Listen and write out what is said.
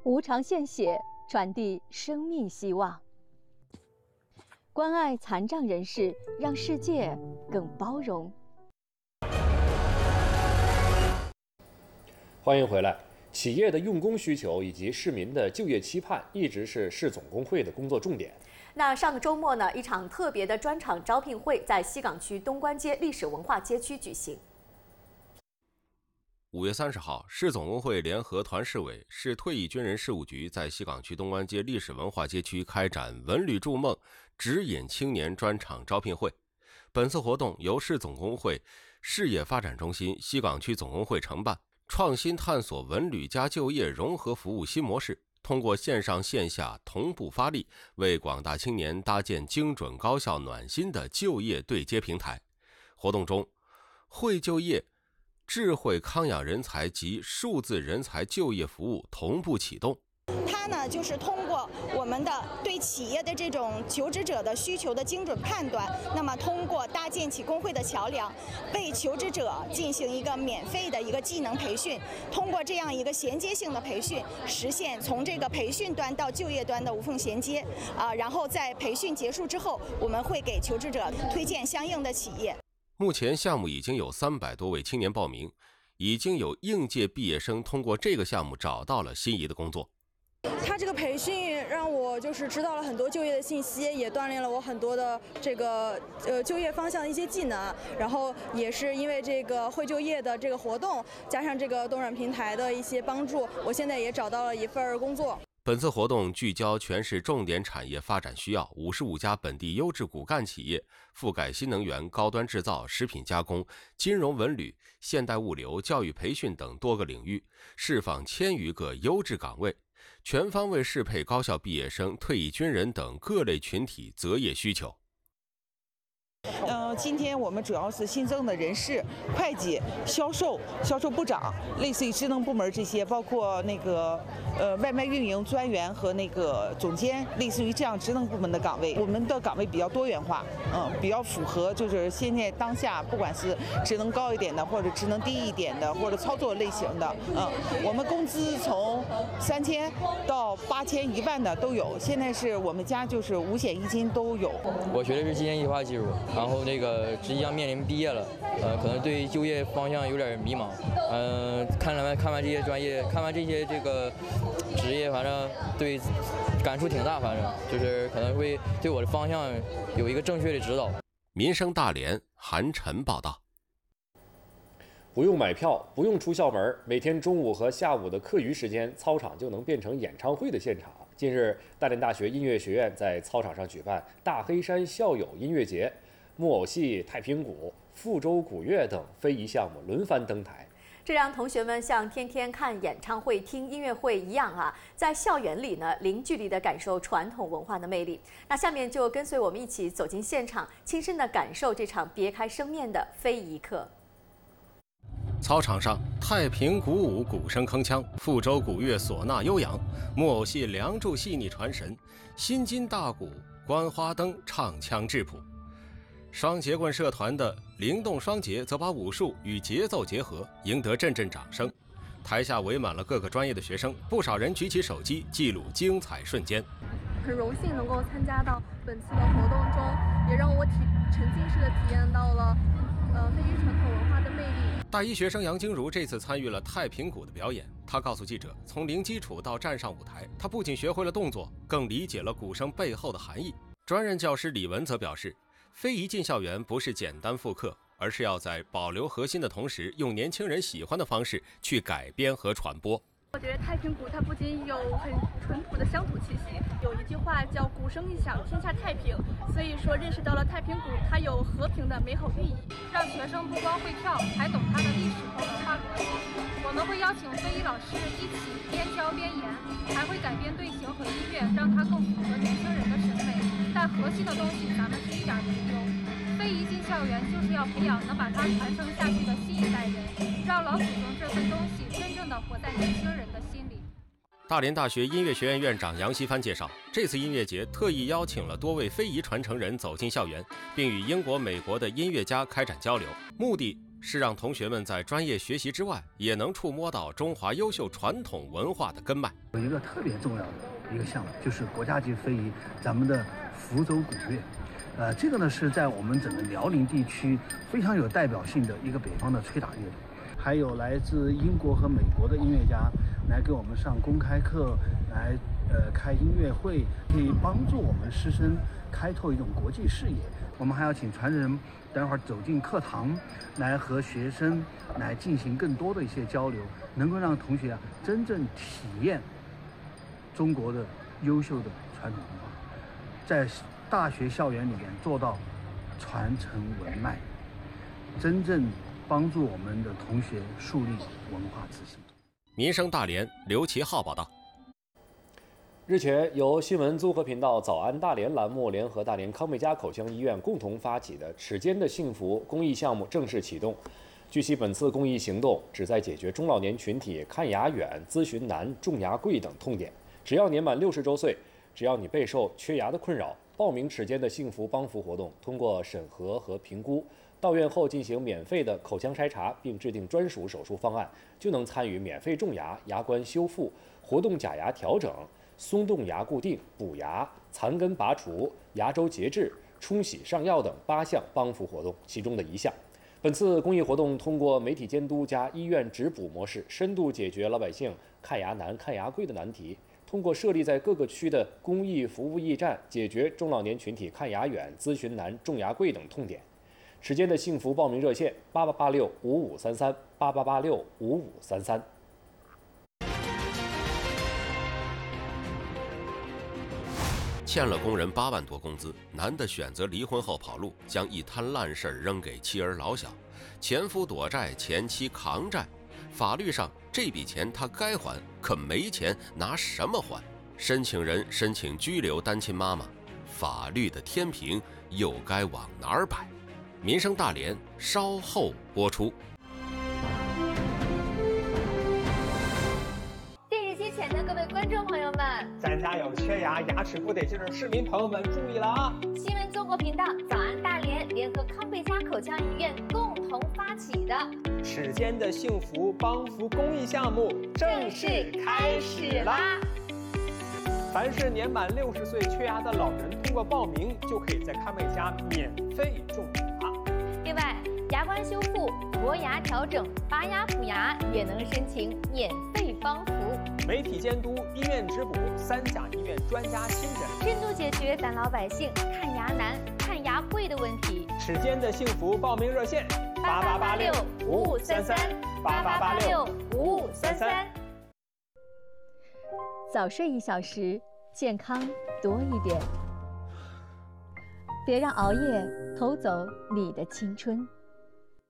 无偿献血，传递生命希望。关爱残障人士，让世界更包容。 欢迎回来。企业的用工需求以及市民的就业期盼，一直是市总工会的工作重点。 那上个周末呢，一场特别的专场招聘会在西港区东关街历史文化街区举行。 5月30号，市总工会联合团市委、市退役军人事务局在西港区东关街历史文化街区开展“文旅筑梦，指引青年”专场招聘会。本次活动由市总工会事业发展中心、西港区总工会承办，创新探索文旅加就业融合服务新模式，通过线上线下同步发力，为广大青年搭建精准高效暖心的就业对接平台。活动中，会就业、智慧康养人才及数字人才就业服务同步启动。 它呢，就是通过我们的对企业的这种求职者的需求的精准判断，那么通过搭建起工会的桥梁，为求职者进行一个免费的一个技能培训，通过这样一个衔接性的培训，实现从这个培训端到就业端的无缝衔接然后在培训结束之后，我们会给求职者推荐相应的企业。 目前项目已经有300多位青年报名，已经有应届毕业生通过这个项目找到了心仪的工作。 他这个培训让我就是知道了很多就业的信息，也锻炼了我很多的这个就业方向的一些技能。然后也是因为这个会就业的这个活动，加上这个动软平台的一些帮助，我现在也找到了一份工作。 本次活动聚焦全市重点产业发展需要，55家本地优质骨干企业，覆盖新能源、高端制造、食品加工、金融文旅、现代物流、教育培训等多个领域，释放1000余个优质岗位，全方位适配高校毕业生、退役军人等各类群体择业需求。 今天我们主要是新增的人事、会计、销售部长，类似于职能部门这些，包括那个外卖运营专员和那个总监，类似于这样职能部门的岗位。我们的岗位比较多元化，比较符合就是现在当下，不管是职能高一点的，或者职能低一点的，或者操作类型的，我们工资从3000到8000、1万的都有。现在是我们家就是5险1金都有。 我学的是机械计划技术，然后这个即将面临毕业了，可能对就业方向有点迷茫。看完这些专业，看完这些这个职业，反正对感触挺大，反正就是可能会对我的方向有一个正确的指导。 民生大连韩晨报道。 不用买票，不用出校门，每天中午和下午的课余时间，操场就能变成演唱会的现场。近日，大连大学音乐学院在操场上举办大黑山校友音乐节，木偶戏、太平鼓、富州古乐等非遗项目轮番登台。 这让同学们像天天看演唱会、听音乐会一样在校园里呢零距离地感受传统文化的魅力。那下面就跟随我们一起走进现场，亲身地感受这场别开生面的非遗课。 操场上，太平鼓舞鼓声铿锵，富州古乐唢呐悠扬，木偶戏梁祝细腻传神，新津大鼓观花灯唱腔质朴。双节棍社团的灵动双节则把武术与节奏结合，赢得阵阵掌声。台下围满了各个专业的学生，不少人举起手机记录精彩瞬间。 很荣幸能够参加到本次的活动中，也让我沉浸式的体验到了非遗传统文化的魅力。 大一学生杨晶如这次参与了太平鼓的表演，她告诉记者，从零基础到站上舞台，她不仅学会了动作，更理解了鼓声背后的含义。专任教师李文则表示，非遗进校园不是简单复刻，而是要在保留核心的同时，用年轻人喜欢的方式去改编和传播。 我觉得太平鼓它不仅有很淳朴的乡土气息，有一句话叫鼓声一响天下太平，所以说认识到了太平鼓它有和平的美好寓意，让学生不光会跳，还懂它的历史和文化逻辑。我们会邀请非遗老师一起边教边演，还会改编队形和音乐，让它更符合年轻人的审美，但核心的东西咱们是一点没丢。非遗进校园就是要培养能把它传承下去的新一代人，让老祖宗这份东西真正的活在年轻人的心里。 大连大学音乐学院院长杨希帆介绍，这次音乐节特意邀请了多位非遗传承人走进校园，并与英国、美国的音乐家开展交流，目的是让同学们在专业学习之外，也能触摸到中华优秀传统文化的根脉。 有一个特别重要的一个项目，就是国家级非遗咱们的福州鼓乐。这个呢是在我们整个辽宁地区非常有代表性的一个北方的吹打乐队。还有来自英国和美国的音乐家来给我们上公开课，来开音乐会，可以帮助我们师生开拓一种国际视野。我们还要请传人等会儿走进课堂，来和学生来进行更多的一些交流，能够让同学真正体验中国的优秀的传统文化，在大学校园里面做到传承文脉，真正帮助我们的同学树立文化自信。 民生大连刘其浩报道。 日前，由新闻综合频道早安大连栏目联合大连康贝佳口腔医院共同发起的齿间的幸福公益项目正式启动。据悉，本次公益行动旨在解决中老年群体看牙远、咨询难、种牙贵等痛点。只要年满60周岁，只要你备受缺牙的困扰，报名齿间的幸福帮扶活动，通过审核和评估，到院后进行免费的口腔筛查，并制定专属手术方案，就能参与免费种牙、牙冠修复、活动假牙调整、松动牙固定、补牙、残根拔除、牙周节制、冲洗上药等8项帮扶活动其中的一项。本次公益活动通过媒体监督加医院直补模式，深度解决老百姓看牙难、看牙贵的难题。通过设立在各个区的公益服务驿站，解决中老年群体看牙远、咨询难、种牙贵等痛点。齿间的幸福报名热线8886553388865533。 欠了工人8万多工资，男的选择离婚后跑路，将一摊烂事儿扔给妻儿老小，前夫躲债，前妻扛债。法律上这笔钱他该还，可没钱拿什么还？申请人申请拘留单亲妈妈，法律的天平又该往哪儿摆？民生大连稍后播出。 电视机前的各位观众朋友们， 咱家有缺牙、牙齿不得劲的市民朋友们注意了啊！ 新闻综合频道早安大连联合康贝佳口腔医院共同发起的齿间的幸福帮扶公益项目正式开始啦！凡是年满60岁缺牙的老人，通过报名就可以在康贝佳免费种牙。 另外，牙冠修复、磨牙调整、拔牙补牙也能申请免费帮扶。 媒体监督、医院直补，3甲医院专家亲诊， 深度解决咱老百姓看牙难、看牙贵的问题。 齿间的幸福报名热线：88865533，88865533。 早睡1小时，健康多一点。别让熬夜偷走你的青春。